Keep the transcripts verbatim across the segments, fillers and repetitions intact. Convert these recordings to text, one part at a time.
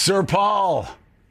Sir Paul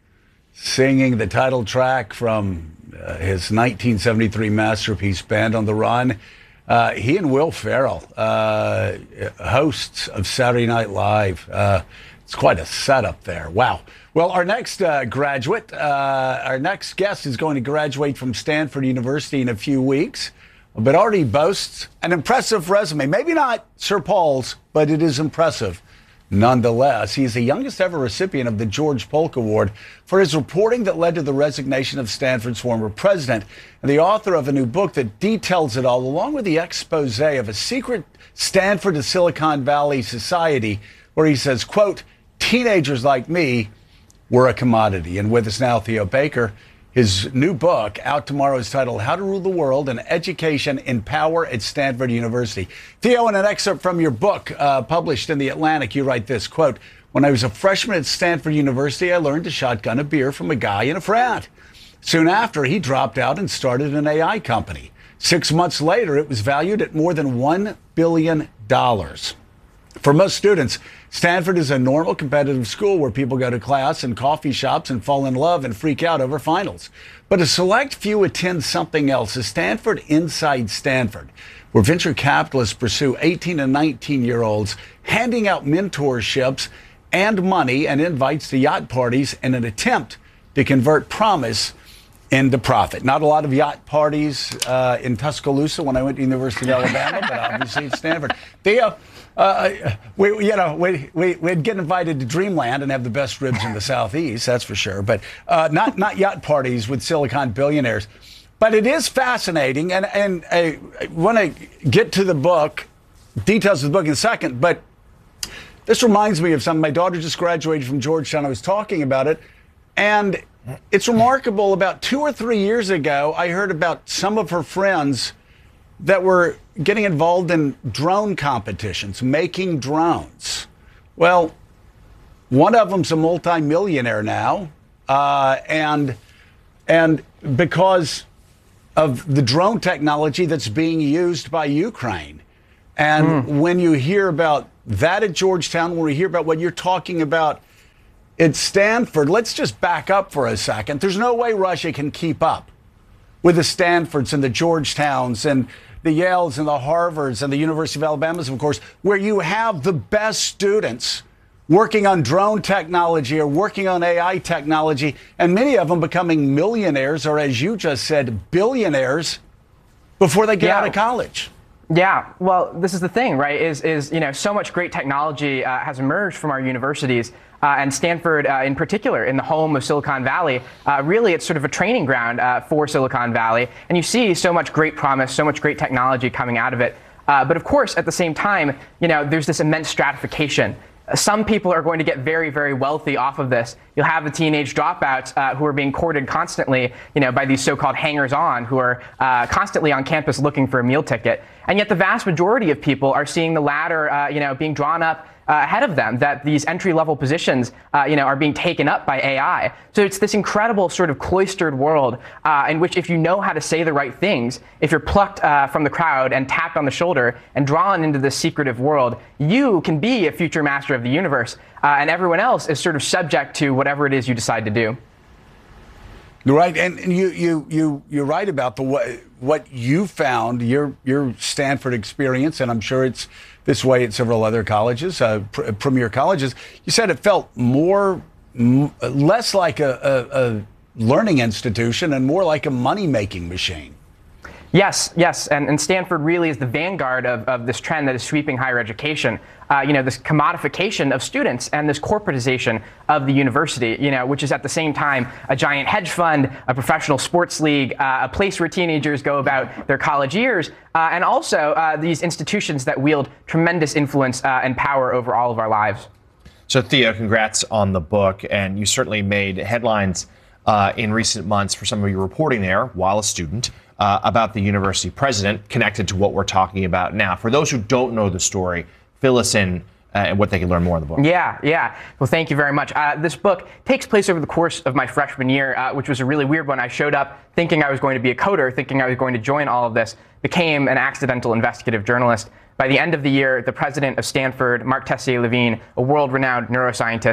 singing the title track from uh, his nineteen seventy-three masterpiece, Band on the Run. Uh, he and Will Ferrell, uh, hosts of Saturday Night Live. Uh, it's quite a setup there. Wow. Well, our next uh, graduate, uh, our next guest is going to graduate from Stanford University in a few weeks, but already boasts an impressive resume. Maybe not Sir Paul's, but it is impressive nonetheless. He's the youngest ever recipient of the George Polk Award for his reporting that led to the resignation of Stanford's former president, and the author of a new book that details it all, along with the expose of a secret Stanford to Silicon Valley society where he says, quote, teenagers like me were a commodity. And with us now, Theo Baker. His new book, out tomorrow, is titled How to Rule the World, an Education in Power at Stanford University. Theo, in an excerpt from your book uh, published in The Atlantic, you write this, quote, when I was a freshman at Stanford University, I learned to shotgun a beer from a guy in a frat. Soon after, he dropped out and started an A I company. Six months later, it was valued at more than one billion dollars. For most students, Stanford is a normal competitive school where people go to class and coffee shops and fall in love and freak out over finals. But a select few attend something else, a Stanford Inside Stanford, where venture capitalists pursue eighteen and nineteen-year-olds, handing out mentorships and money and invites to yacht parties in an attempt to convert promise into profit. Not a lot of yacht parties uh, in Tuscaloosa when I went to the University of Alabama, but obviously at Stanford. Theo, Uh, we, you know, we, we, we'd get invited to Dreamland and have the best ribs in the Southeast, that's for sure. But uh, not, not yacht parties with Silicon billionaires. But it is fascinating. And, and I, I want to get to the book, details of the book in a second. But this reminds me of something. My daughter just graduated from Georgetown. I was talking about it. And it's remarkable. About two or three years ago, I heard about some of her friends that were getting involved in drone competitions, making drones. Well, one of them's a multimillionaire now, uh, and and because of the drone technology that's being used by Ukraine. And mm. when you hear about that at Georgetown, when we hear about what you're talking about at Stanford, let's just back up for a second. There's no way Russia can keep up with the Stanfords and the Georgetowns and the Yales and the Harvards and the University of Alabamas, of course, where you have the best students working on drone technology or working on A I technology, and many of them becoming millionaires or, as you just said, billionaires before they get yeah. out of college. Yeah, well, this is the thing, right, is, is you know, so much great technology uh, has emerged from our universities. Uh, and Stanford, uh, in particular, in the home of Silicon Valley, uh, really it's sort of a training ground uh, for Silicon Valley. And you see so much great promise, so much great technology coming out of it. Uh, but of course, at the same time, you know, there's this immense stratification. Some people are going to get very, very wealthy off of this. You'll have the teenage dropouts uh, who are being courted constantly, you know, by these so-called hangers-on who are uh, constantly on campus looking for a meal ticket. And yet the vast majority of people are seeing the ladder, uh, you know, being drawn up Uh, ahead of them, that these entry-level positions, uh, you know, are being taken up by A I. So it's this incredible sort of cloistered world uh, in which, if you know how to say the right things, if you're plucked uh, from the crowd and tapped on the shoulder and drawn into this secretive world, you can be a future master of the universe, uh, and everyone else is sort of subject to whatever it is you decide to do. Right, and, and you you you you're right about the what what you found, your your Stanford experience, and I'm sure it's this way at several other colleges, uh, pr- premier colleges. You said it felt more m- less like a, a, a learning institution and more like a money making machine. Yes, yes, and, and Stanford really is the vanguard of, of this trend that is sweeping higher education. Uh, you know, this commodification of students and this corporatization of the university, you know, which is at the same time a giant hedge fund, a professional sports league, uh, a place where teenagers go about their college years, uh, and also uh, these institutions that wield tremendous influence uh, and power over all of our lives. So, Theo, congrats on the book, and you certainly made headlines uh, in recent months for some of your reporting there while a student. Uh, about the university president connected to what we're talking about now. For those who don't know the story, fill us in uh, and what they can learn more in the book. Yeah, yeah. Well, thank you very much. Uh, this book takes place over the course of my freshman year, uh, which was a really weird one. I showed up thinking I was going to be a coder, thinking I was going to join all of this, became an accidental investigative journalist. By the end of the year, the president of Stanford, Mark Tessier-Levine, a world-renowned neuroscientist,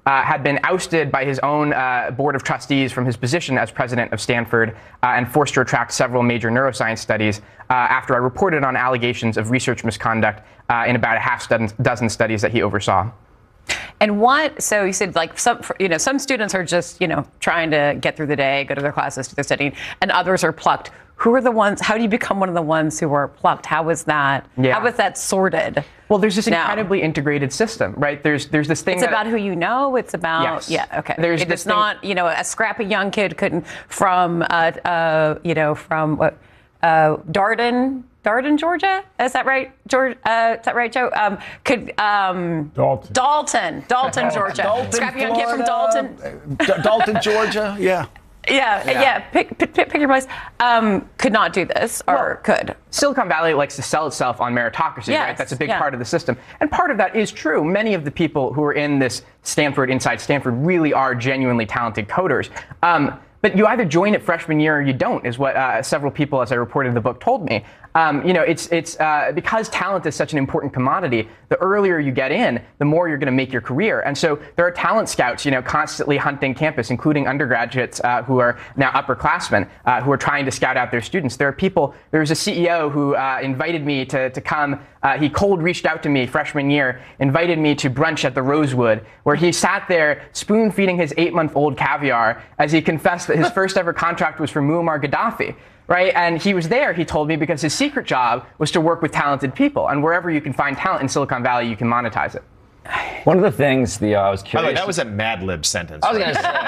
uh, had been ousted by his own uh, board of trustees from his position as president of Stanford uh, and forced to retract several major neuroscience studies uh, after I reported on allegations of research misconduct uh, in about a half dozen studies that he oversaw. And what, so you said like some, you know, some students are just, you know, trying to get through the day, go to their classes, do their studying, and others are plucked. Who are the ones, how do you become one of the ones who are plucked? How is that, yeah. how is that sorted? Well, there's this now? incredibly integrated system, right? There's there's this thing It's that, about who you know. It's about, yes. yeah, okay. There's it's this thing, not, you know, a scrappy young kid couldn't, from, uh, uh, you know, from what, uh, Darden, Darden, Georgia? Is that right, George? Uh, is that right, Joe? Um, could um, Dalton. Dalton, Dalton, Georgia. Dalton, Scrappy young kid from Dalton. D- Dalton, Georgia. Yeah. Yeah, yeah. yeah. Pick, pick, pick your place. Um, could not do this, or well, could. Silicon Valley likes to sell itself on meritocracy, Yes, right? That's a big yeah. part of the system. And part of that is true. Many of the people who are in this Stanford, inside Stanford, really are genuinely talented coders. Um, but you either join it freshman year or you don't, is what uh, several people, as I reported in the book, told me. Um, you know, it's it's uh, because talent is such an important commodity. The earlier you get in, the more you're going to make your career. And so there are talent scouts, you know, constantly hunting campus, including undergraduates uh, who are now upperclassmen uh, who are trying to scout out their students. There are people. There was a C E O who uh, invited me to to come. Uh, he cold reached out to me freshman year, invited me to brunch at the Rosewood, where he sat there spoon feeding his eight-month-old caviar as he confessed that his first ever contract was for Muammar Gaddafi. Right, and he was there, he told me, because his secret job was to work with talented people. And wherever you can find talent in Silicon Valley, you can monetize it. One of the things the uh, I was curious. By the way, that was a Mad Lib sentence. I was right? going to say.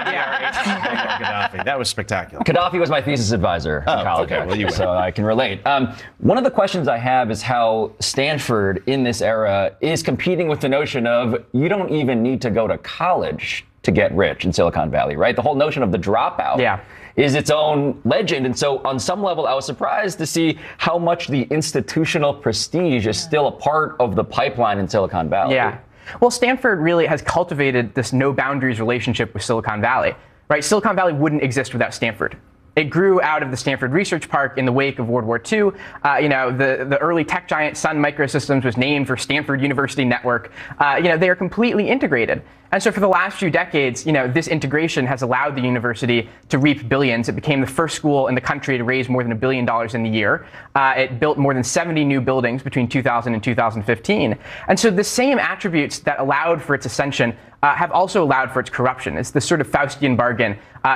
Gaddafi. That was spectacular. Gaddafi was my thesis advisor Oh, in college, okay. Well, you so I can relate. Um, one of the questions I have is how Stanford, in this era, is competing with the notion of you don't even need to go to college to get rich in Silicon Valley, right? The whole notion of the dropout. Yeah. is its own legend. And so on some level, I was surprised to see how much the institutional prestige is still a part of the pipeline in Silicon Valley. Yeah. Well, Stanford really has cultivated this no boundaries relationship with Silicon Valley, right? Silicon Valley wouldn't exist without Stanford. It grew out of the Stanford Research Park in the wake of World War Two. Uh, you know, the, the early tech giant Sun Microsystems was named for Stanford University Network. Uh, you know, they are completely integrated. And so for the last few decades, you know, this integration has allowed the university to reap billions. It became the first school in the country to raise more than a billion dollars in the year. Uh, it built more than seventy new buildings between two thousand and two thousand fifteen. And so the same attributes that allowed for its ascension uh, have also allowed for its corruption. It's this sort of Faustian bargain. Uh,